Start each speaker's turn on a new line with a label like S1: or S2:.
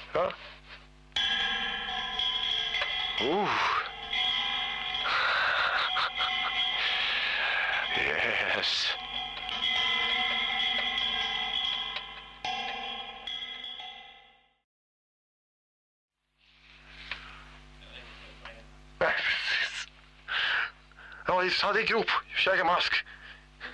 S1: Ja. Yes. Nej, precis. Ja, visst hade grop. Käka mask.